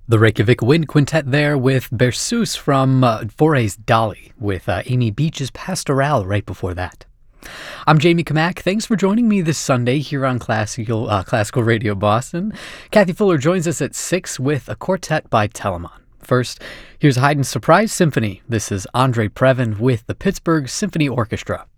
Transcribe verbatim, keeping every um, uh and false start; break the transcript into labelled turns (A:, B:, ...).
A: The Reykjavik Wind Quintet there with Berceuse from uh, Foray's Dolly, with uh, Amy Beach's Pastoral right before that. I'm Jamie Kamak. Thanks for joining me this Sunday here on Classical uh, Classical Radio Boston. Kathy Fuller joins us at six with a quartet by Telemann. First, here's Haydn's Surprise Symphony. This is Andre Previn with the Pittsburgh Symphony Orchestra.